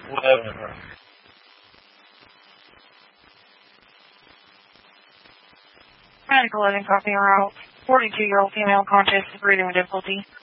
Whatever. Medical living copy route. 42-year-old female conscious, breathing with difficulty.